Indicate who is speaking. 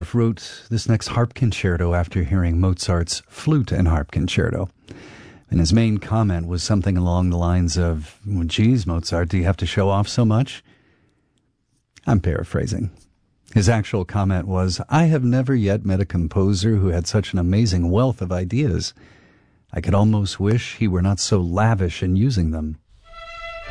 Speaker 1: Mozart wrote this next harp concerto after hearing Mozart's flute and harp concerto. And his main comment was something along the lines of, well, geez, Mozart, do you have to show off so much? I'm paraphrasing. His actual comment was, I have never yet met a composer who had such an amazing wealth of ideas. I could almost wish he were not so lavish in using them.